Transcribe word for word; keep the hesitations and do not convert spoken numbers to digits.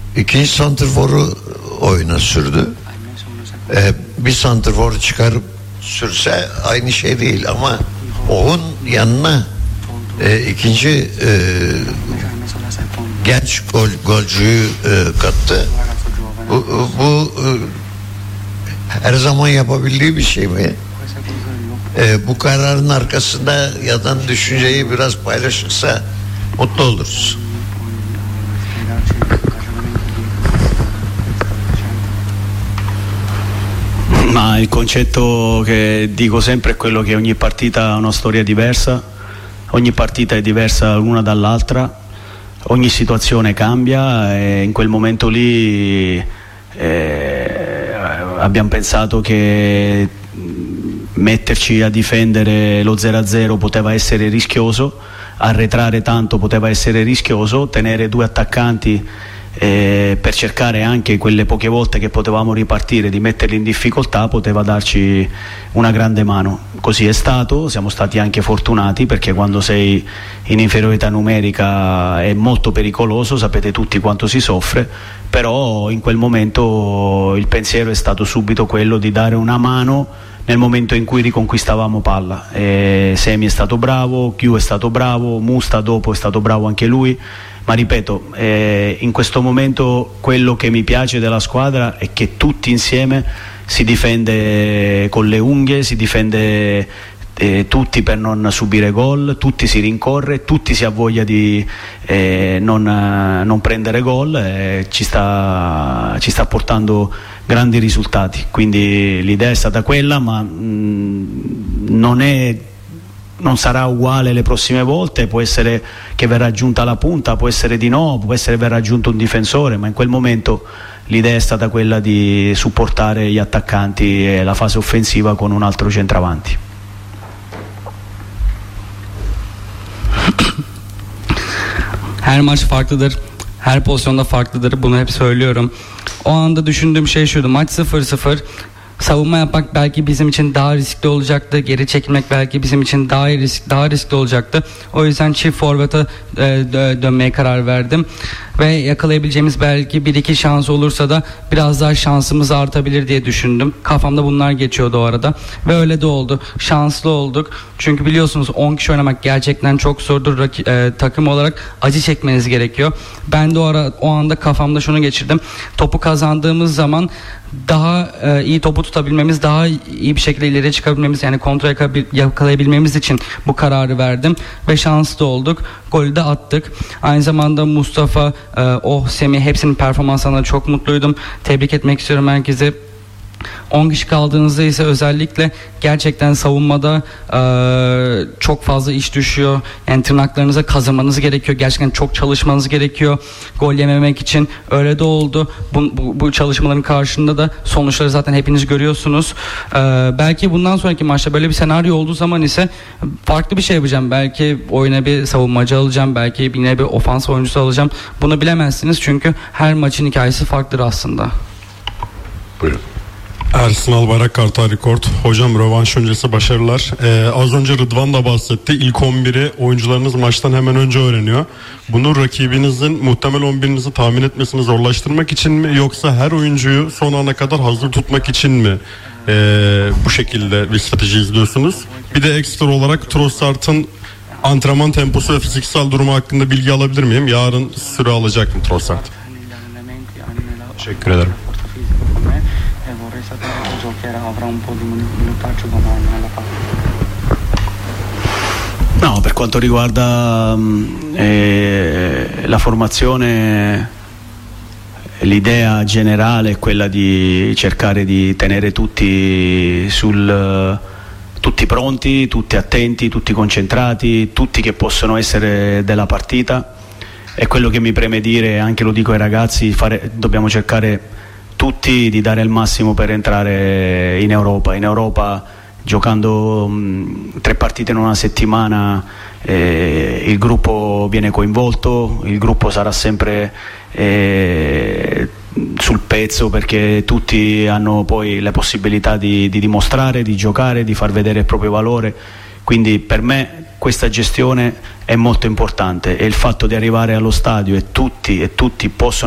ikinci santrforu oyuna sürdü. Ee, bir santrfor çıkarıp sürse aynı şey değil ama onun yanına e, ikinci e, genç gol, golcüyü e, kattı. Bu, bu e, her zaman yapabildiği bir şey mi? E, bu kararın arkasında yatan düşünceyi biraz paylaşırsa mutlu oluruz. Ma il concetto che dico sempre è quello che ogni partita ha una storia diversa, ogni partita è diversa l'una dall'altra, ogni situazione cambia e in quel momento lì eh, abbiamo pensato che metterci a difendere lo zero a zero poteva essere rischioso, arretrare tanto poteva essere rischioso, tenere due attaccanti eh, per cercare anche quelle poche volte che potevamo ripartire di metterli in difficoltà poteva darci una grande mano. Così è stato, siamo stati anche fortunati perché quando sei in inferiorità numerica è molto pericoloso, sapete tutti quanto si soffre, però in quel momento il pensiero è stato subito quello di dare una mano nel momento in cui riconquistavamo palla. E Semi è stato bravo, Chiu è stato bravo, Musta dopo è stato bravo anche lui, ma ripeto, eh, in questo momento quello che mi piace della squadra è che tutti insieme si difende con le unghie, si difende eh, tutti per non subire gol, tutti si rincorre, tutti si ha voglia di eh, non, non prendere gol, eh, ci sta, ci sta portando grandi risultati, quindi l'idea è stata quella, ma mh, non è non sarà uguale le prossime volte, può essere che verrà aggiunta la punta, può essere di no, può essere verrà aggiunto un difensore, ma in quel momento l'idea è stata quella di supportare gli attaccanti e la fase offensiva con un altro centravanti. Her maç farklıdır. Her pozisyonda farklıdır. Bunu hep söylüyorum. O anda düşündüğüm şey şuydu. Maç sıfır sıfır. Savunma yapmak belki bizim için daha riskli olacaktı. Geri çekilmek belki bizim için daha risk, daha riskli olacaktı. O yüzden çift forvete e, dönmeye karar verdim. Ve yakalayabileceğimiz belki bir iki şans olursa da biraz daha şansımız artabilir diye düşündüm. Kafamda bunlar geçiyordu o arada. Ve öyle de oldu. Şanslı olduk. Çünkü biliyorsunuz on kişi oynamak gerçekten çok zordur. Raki, e, takım olarak acı çekmeniz gerekiyor. Ben de o, ara, o anda kafamda şunu geçirdim. Topu kazandığımız zaman daha e, iyi topu tutabilmemiz, daha iyi bir şekilde ileriye çıkabilmemiz, yani kontrol yakalayabilmemiz için bu kararı verdim ve şanslı olduk. Golü de attık. Aynı zamanda Mustafa, e, Oh, Semih, hepsinin performanslarına çok mutluydum. Tebrik etmek istiyorum herkese. on kişi kaldığınızda ise özellikle gerçekten savunmada e, çok fazla iş düşüyor. Yani tırnaklarınıza kazımanız gerekiyor. Gerçekten çok çalışmanız gerekiyor gol yememek için. Öyle de oldu. Bu, bu, bu çalışmaların karşılığında da sonuçları zaten hepiniz görüyorsunuz. E, belki bundan sonraki maçta böyle bir senaryo olduğu zaman ise farklı bir şey yapacağım. Belki oyuna bir savunmacı alacağım. Belki yine bir ofans oyuncusu alacağım. Bunu bilemezsiniz çünkü her maçın hikayesi farklıdır aslında. Buyurun. Ersin Albayrak, Kartal Rekord. Hocam, rövanş öncesi başarılar. Ee, az önce Rıdvan da bahsetti. İlk on biri oyuncularınız maçtan hemen önce öğreniyor. Bunu rakibinizin muhtemel on birinizi tahmin etmesini zorlaştırmak için mi, yoksa her oyuncuyu son ana kadar hazır tutmak için mi ee, bu şekilde bir strateji izliyorsunuz? Bir de ekstra olarak Trossard'ın antrenman temposu ve fiziksel durumu hakkında bilgi alabilir miyim? Yarın süre alacak mı Trossard? Teşekkür ederim. No, per quanto riguarda eh, la formazione, l'idea generale è quella di cercare di tenere tutti sul tutti pronti, tutti attenti, tutti concentrati, tutti che possono essere della partita. È quello che mi preme dire, anche lo dico ai ragazzi, fare, dobbiamo cercare tutti di dare il massimo per entrare in Europa. In Europa, giocando mh, tre partite in una settimana, eh, il gruppo viene coinvolto, il gruppo sarà sempre eh, sul pezzo, perché tutti hanno poi le possibilità di, di dimostrare, di giocare, di far vedere il proprio valore. Quindi per me questa gestione è molto importante, e il fatto di arrivare allo stadio e tutti, e tutti possono